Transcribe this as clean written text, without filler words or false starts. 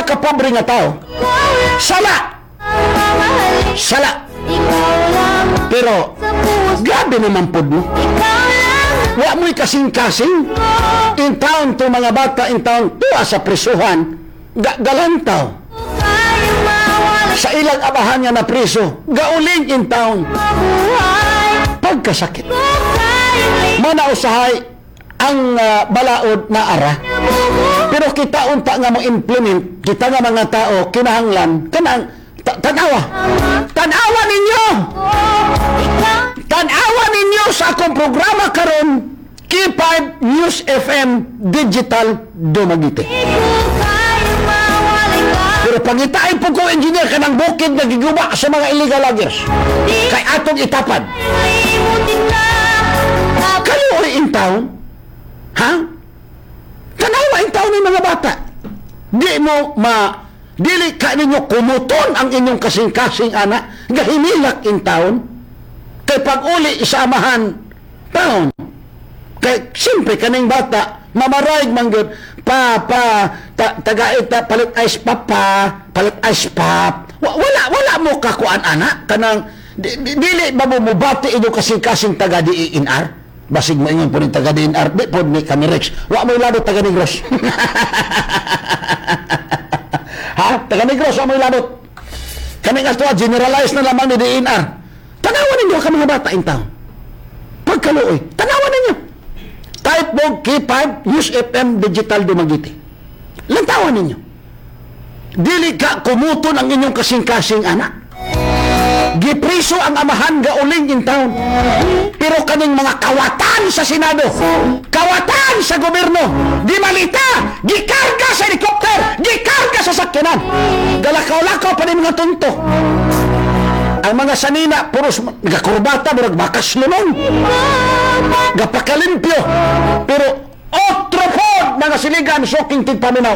pinakapobre nga tao, sala! Sala! Pero, grabe naman po mo. Wa mo'y kasing-kasing. In town to mga bata, in town tuwa sa prisuhan, galantaw. Sa ilang abahan nga na priso, gauling in town. Pagkasakit. Manausahay ang balaod na ara. Pero kita unta nga mo implement, kita nga mga tao, kinahanglan, kanang, tanawa. Tanawa ninyo! Tanawa ninyo sa akong programa karon K5 News FM Digital Dumaguete. Pero pangitain po ko, engineer, kanang bukid na giguba sa mga illegal loggers. Kay atong itapan. Kayo ay in town? Ha? Tanawa in town ng mga bata. Dili ka ninyo kumuton ang inyong kasing-kasing anak, gahimilak in town, kay pag-uli isamahan town. Kay siyempre kaning bata, mamaraig manggod, tagaita, palit ice pop. Wala mo kakuan anak, kanang, dili ba mo mubati inyong kasing-kasing taga DINR? Basig mo ingon po ni taga DINR, di po ni kami Rex, wa mo ilado taga Negros. Ha? Taga Negros, amoy labot. Kaming ato, generalize na lamang ni DNR. Tanawan ninyo ka mga bata in town. Pagkaluoy, tanawan ninyo. Type mo K5 News FM Digital Dumaguete. Lantawan ninyo. Dili ka kumuton ang inyong kasing-kasing anak. Gipriso ang amahan gauling in town. Pero kaning mga kawatan sa Senado, kawatan sa gobyerno, di malita, gikarga sa helikopter, gikarga sa sakyanan. Galakaw-lakaw pa rin mga tunto. Ang mga sanina, puros nagakurbata, murag bakas lumon. Gapakalimpyo. Pero otro po mga siligan, soking tigpaminaw.